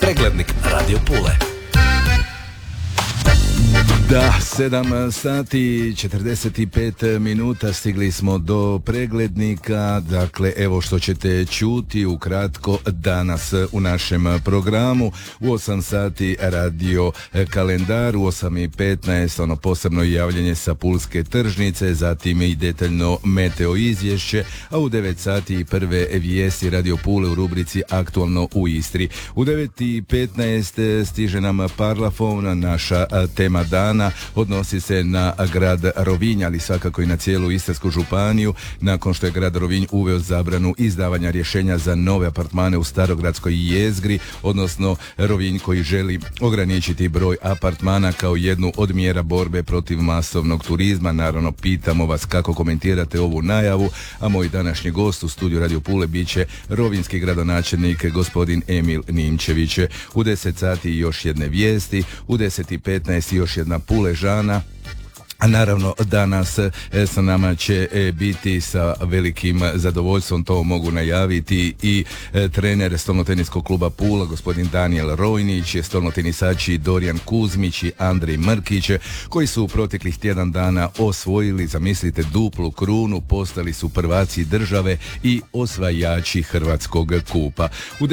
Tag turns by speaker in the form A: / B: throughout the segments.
A: Preglednik Radio Pule.
B: Da, 7 sati 45 minuta stigli smo do preglednika. Dakle, evo što ćete čuti ukratko danas u našem programu. U 8 sati radio kalendar, u 8:15 ono posebno javljanje sa Pulske tržnice, zatim i detaljno meteo izvješće, a u 9 sati prve vijesti Radio Pule u rubrici Aktualno u Istri. U 9:15 stiže nam Parlafon, naša tema dana odnosi se na grad Rovinj, ali svakako i na cijelu Istarsku županiju, nakon što je grad Rovinj uveo zabranu izdavanja rješenja za nove apartmane u Starogradskoj jezgri, odnosno Rovinj koji želi ograničiti broj apartmana kao jednu od mjera borbe protiv masovnog turizma. Naravno, pitamo vas kako komentirate ovu najavu, a moj današnji gost u studiju Radio Pule bit će rovinjski gradonačelnik gospodin Emil Nimčević. U 10 sati još jedne vijesti, u 10:15 još jedna Puležana. A naravno danas sa nama će biti sa velikim zadovoljstvom, to mogu najaviti, i trener stolnoteniskog kluba Pula gospodin Danijel Rojnić, stolnotenisači Dorijan Kuzmić i Andrej Mrkić, koji su u proteklih tjedan dana osvojili, zamislite, duplu krunu, postali su prvaci države i osvajači Hrvatskog kupa. U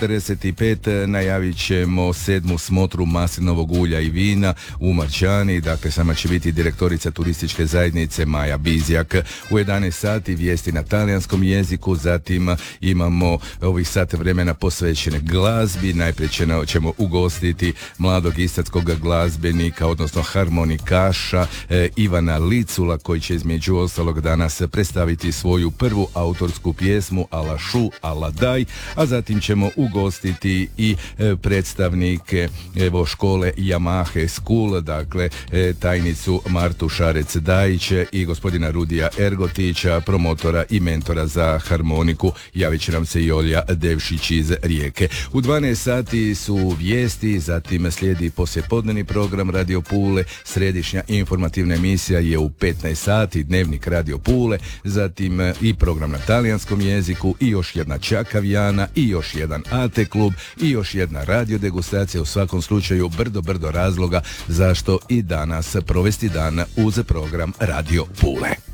B: 10:45 najavit ćemo 7. smotru maslinovog ulja i vina u Marčani, dakle sama će biti direktorica turističke zajednice Maja Bizjak. U 11 sati vijesti na talijanskom jeziku, zatim imamo ovih sat vremena posvećene glazbi. Najprije ćemo ugostiti mladog istarskog glazbenika, odnosno harmonikaša Ivana Licula, koji će između ostalog danas predstaviti svoju prvu autorsku pjesmu Ala šu, ala daj, a zatim ćemo ugostiti i predstavnike škole Yamaha School, dakle tajnicu Martu Šarec-Dajić i gospodina Rudija Ergotića, promotora i mentora za harmoniku. Javit će nam se i Olja Devšić iz Rijeke. U 12 sati su vijesti, zatim slijedi poslijepodnevni program Radio Pule, središnja informativna emisija je u 15 sati, dnevnik Radio Pule, zatim i program na talijanskom jeziku i još jedna Čakavijana i još jedan AT klub i još jedna radio degustacija. U svakom slučaju brdo razloga zašto i danas provesti dan uz program Radio Pule.